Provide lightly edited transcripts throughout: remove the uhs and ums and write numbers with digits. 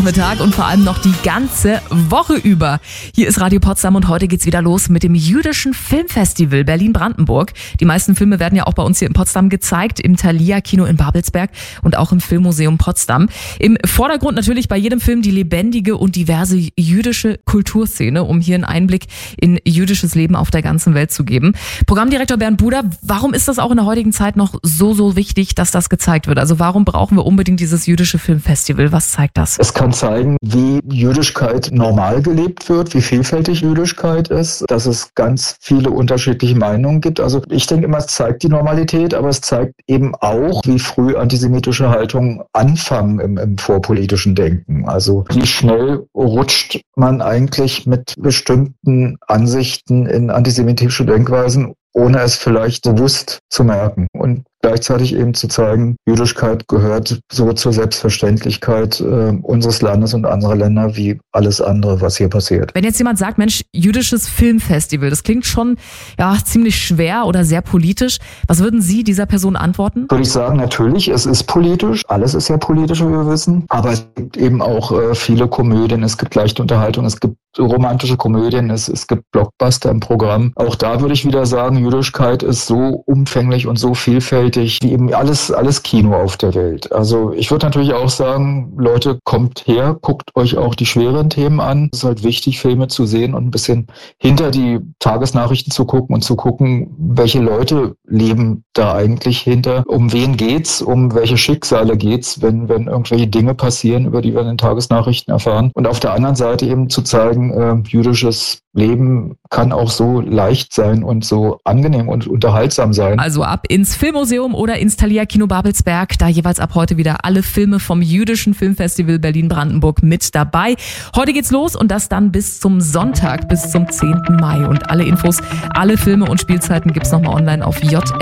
Nachmittag und vor allem noch die ganze Woche über. Hier ist Radio Potsdam und heute geht's wieder los mit dem Jüdischen Filmfestival Berlin-Brandenburg. Die meisten Filme werden ja auch bei uns hier in Potsdam gezeigt, im Thalia-Kino in Babelsberg und auch im Filmmuseum Potsdam. Im Vordergrund natürlich bei jedem Film die lebendige und diverse jüdische Kulturszene, um hier einen Einblick in jüdisches Leben auf der ganzen Welt zu geben. Programmdirektor Bernd Buder, warum ist das auch in der heutigen Zeit noch so wichtig, dass das gezeigt wird? Also warum brauchen wir unbedingt dieses Jüdische Filmfestival? Was zeigt das? Es kann zeigen, wie Jüdischkeit normal gelebt wird, wie vielfältig Jüdischkeit ist, dass es ganz viele unterschiedliche Meinungen gibt. Also ich denke immer, es zeigt die Normalität, aber es zeigt eben auch, wie früh antisemitische Haltungen anfangen im vorpolitischen Denken. Also wie schnell rutscht man eigentlich mit bestimmten Ansichten in antisemitische Denkweisen, ohne es vielleicht bewusst zu merken. Und gleichzeitig eben zu zeigen, Jüdischkeit gehört so zur Selbstverständlichkeit unseres Landes und anderer Länder wie alles andere, was hier passiert. Wenn jetzt jemand sagt, Mensch, Jüdisches Filmfestival, das klingt schon ziemlich schwer oder sehr politisch. Was würden Sie dieser Person antworten? Würde ich sagen, natürlich, es ist politisch. Alles ist ja politisch, wie wir wissen. Aber es gibt eben auch viele Komödien, es gibt leichte Unterhaltung, es gibt romantische Komödien, es gibt Blockbuster im Programm. Auch da würde ich wieder sagen, Jüdischkeit ist so umfänglich und so vielfältig wie eben alles Kino auf der Welt. Also ich würde natürlich auch sagen, Leute, kommt her, guckt euch auch die schweren Themen an. Es ist halt wichtig, Filme zu sehen und ein bisschen hinter die Tagesnachrichten zu gucken und zu gucken, welche Leute leben da eigentlich hinter. Um wen geht's? Um welche Schicksale geht's, wenn irgendwelche Dinge passieren, über die wir in den Tagesnachrichten erfahren. Und auf der anderen Seite eben zu zeigen, jüdisches Leben kann auch so leicht sein und so angenehm und unterhaltsam sein. Also ab ins Filmmuseum oder ins Thalia-Kino Babelsberg, da jeweils ab heute wieder alle Filme vom Jüdischen Filmfestival Berlin-Brandenburg mit dabei. Heute geht's los und das dann bis zum Sonntag, bis zum 10. Mai. Und alle Infos, alle Filme und Spielzeiten gibt's nochmal online auf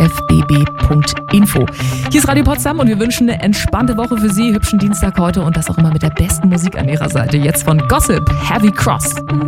jfbb.info. Hier ist Radio Potsdam und wir wünschen eine entspannte Woche für Sie, hübschen Dienstag heute und das auch immer mit der besten Musik an Ihrer Seite. Jetzt von Gossip, Heavy Cross.